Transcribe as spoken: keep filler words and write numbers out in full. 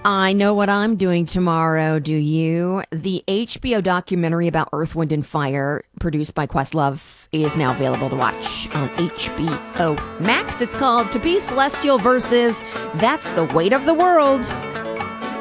I know what I'm doing tomorrow, do you? The H B O documentary about Earth, Wind, and Fire, produced by Questlove, is now available to watch on H B O Max. It's called To Be Celestial versus That's the Weight of the World.